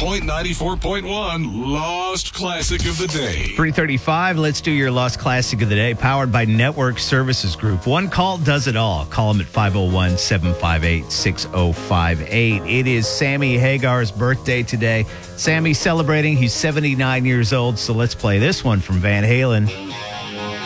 Point 94.1 Lost Classic of the Day. 3:35, let's do your Lost Classic of the Day, powered by Network Services Group. One call does it all. Call them at 501-758-6058. It is Sammy Hagar's birthday today. Sammy's celebrating. He's 79 years old, so let's play this one from Van Halen.